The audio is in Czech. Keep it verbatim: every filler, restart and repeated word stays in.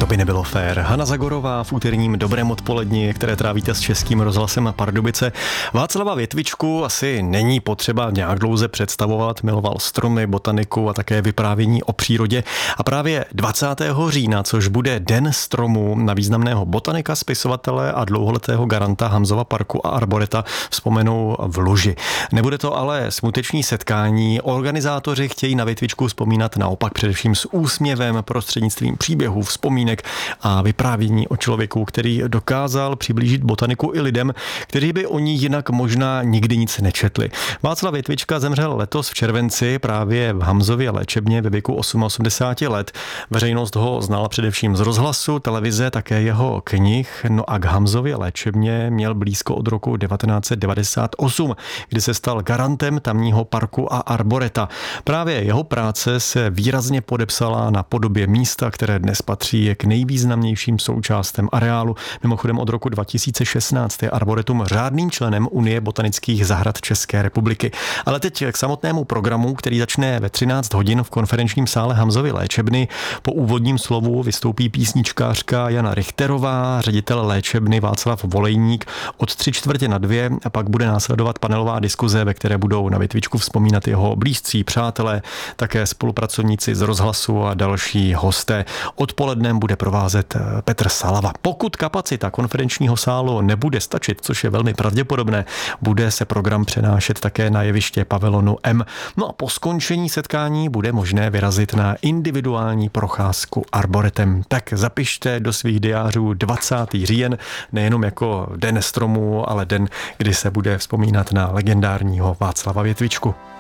by nebylo fér. Hana Zagorová v úterním Dobrém odpoledni, které trávíte s Českým rozhlasem Pardubice. Václava Větvičku asi není potřeba nějak dlouze představovat. Miloval stromy, botaniku a také vyprávění o přírodě. A právě dvacátého října, což bude Den stromů, na významného botanika, spisovatele a dlouholetého garanta Hamzova parku a arboreta vzpomenou v Luži. Nebude to ale smuteční setkání. Organizátoři chtějí na Větvičku vzpomínat naopak především s úsměvem prostřednictvím příběhů, vzpomínek a vyprávění o člověku, který dokázal přiblížit botaniku i lidem, kteří by o ní jinak možná nikdy nic nečetli. Václav Větvička zemřel letos v červenci právě v Hamzově léčebně ve věku osmadesáti osmi let. Veřejnost ho znala především z rozhlasu, televize, také jeho knih. No a k Hamzově léčebně měl blízko od roku devatenáct set devadesát osm, kdy se stal garantem tamního parku a arboreta. Právě jeho práce se výrazně podepsala na podobě místa, které dnes patří k nejvýznamnějším součástem areálu. Mimochodem od roku dva tisíce šestnáct je arboretum řádným členem Unie botanických zahrad České republiky. Ale teď k samotnému programu, který začne ve třináct hodin v konferenčním sále Hamzovy léčebny. Po úvodním slovu vystoupí písničkářka Jana Richterová, ředitel léčebny Václav Volejník od tři čtvrtě na dvě a pak bude následovat panelová diskuze, ve které budou na Větvičku vzpomínat jeho blízcí přátelé, také spolupracovníci z rozhlasu a další hosté. Odpolednem bude provázet Petr Salava. Pokud kapacita konferenčního sálu nebude stačit, což je velmi pravděpodobné, bude se program přenášet také na jeviště pavilonu M. No a po skončení setkání bude možné vyrazit na individuální procházku arboretem. Tak zapište do svých diářů dvacátý říjen, nejenom jako den stromů, ale den, kdy se bude vzpomínat na legendárního Václava Větvičku.